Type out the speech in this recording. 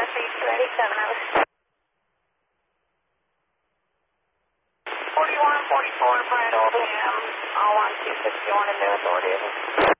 287, 4144, Brad Oldham, all 1261 and no authority.